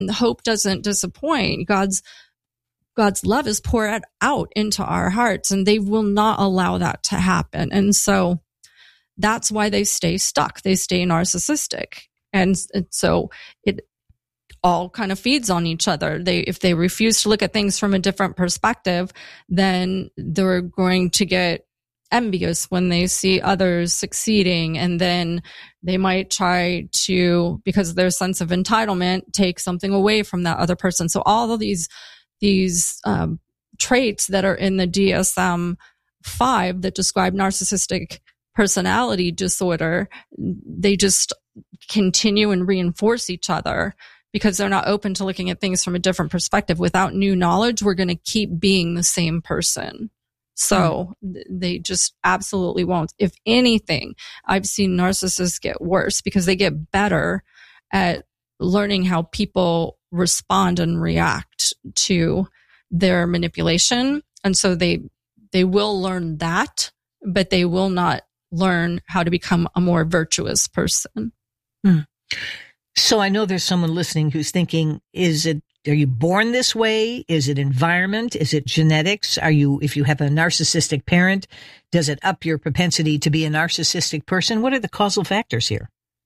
hope doesn't disappoint. God's love is poured out into our hearts, and they will not allow that to happen. And so that's why they stay stuck. They stay narcissistic. And so it all kind of feeds on each other. If they refuse to look at things from a different perspective, then they're going to get envious when they see others succeeding. And then they might try to, because of their sense of entitlement, take something away from that other person. So all of these traits that are in the DSM-5 that describe narcissistic personality disorder, they just continue and reinforce each other because they're not open to looking at things from a different perspective. Without new knowledge, we're going to keep being the same person. So they just absolutely won't. If anything, I've seen narcissists get worse because they get better at learning how people respond and react to their manipulation. And so they will learn that, but they will not learn how to become a more virtuous person. So I know there's someone listening who's thinking, are you born this way? Is it environment? Is it genetics? If you have a narcissistic parent, does it up your propensity to be a narcissistic person? What are the causal factors here?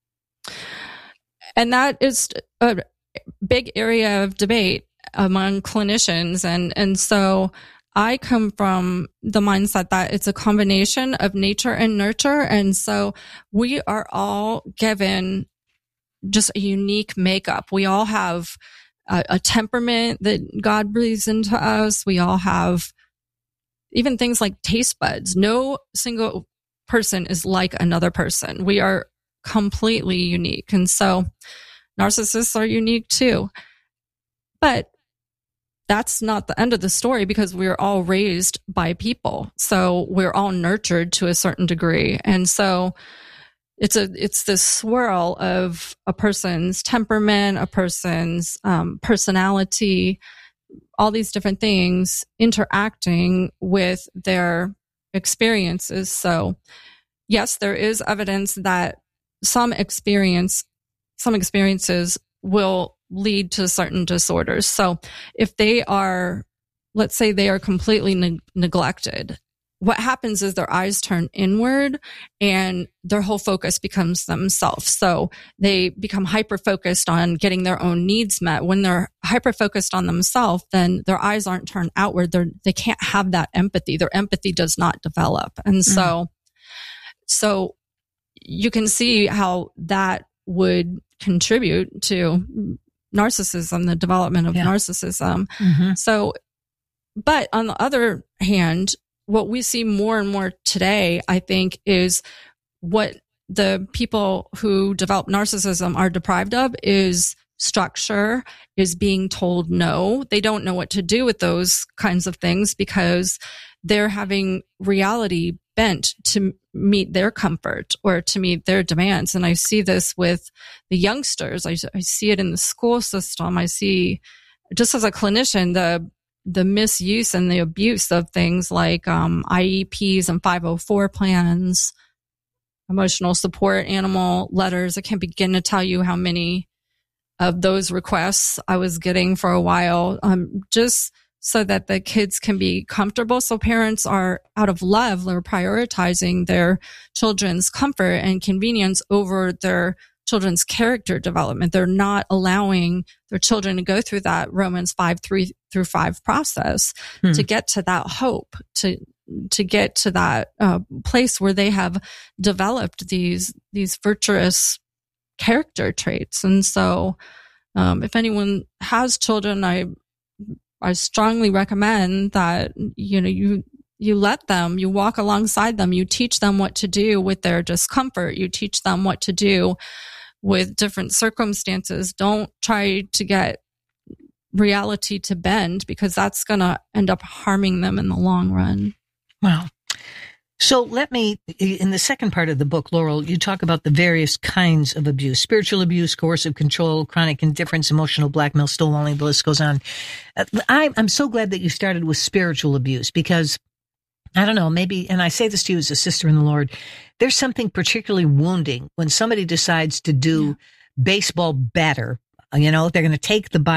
And that is a big area of debate among clinicians. And so I come from the mindset that it's a combination of nature and nurture. And so we are all given just a unique makeup. We all have a temperament that God breathes into us. We all have even things like taste buds. No single person is like another person. We are completely unique. And so narcissists are unique too. But that's not the end of the story, because we're all raised by people. So we're all nurtured to a certain degree. And so it's this swirl of a person's temperament, a person's personality, all these different things interacting with their experiences. So yes, there is evidence that some experiences will lead to certain disorders. So if they are, let's say they are completely neglected, what happens is their eyes turn inward and their whole focus becomes themselves. So they become hyper-focused on getting their own needs met. When they're hyper-focused on themselves, then their eyes aren't turned outward. They can't have that empathy. Their empathy does not develop. And so you can see how that would contribute to narcissism, the development of narcissism. Mm-hmm. So, but on the other hand, what we see more and more today, I think, is what the people who develop narcissism are deprived of is structure, is being told no. They don't know what to do with those kinds of things because they're having reality bent to meet their comfort or to meet their demands. And I see this with the youngsters. I see it in the school system. I see, just as a clinician, the misuse and the abuse of things like IEPs and 504 plans, emotional support animal letters. I can't begin to tell you how many of those requests I was getting for a while, just so that the kids can be comfortable. So parents are, out of love, they're prioritizing their children's comfort and convenience over their children's character development. They're not allowing their children to go through that Romans 5:3-5 process to get to that hope, to get to that place where they have developed these virtuous character traits. And so, if anyone has children, I strongly recommend that, you let them, you walk alongside them, you teach them what to do with their discomfort, you teach them what to do with different circumstances. Don't try to get reality to bend, because that's going to end up harming them in the long run. Wow. So in the second part of the book, Laurel, you talk about the various kinds of abuse: spiritual abuse, coercive control, chronic indifference, emotional blackmail, stonewalling, the list goes on. I'm so glad that you started with spiritual abuse, because I don't know, maybe, and I say this to you as a sister in the Lord, there's something particularly wounding when somebody decides to do baseball batter You know, they're going to take the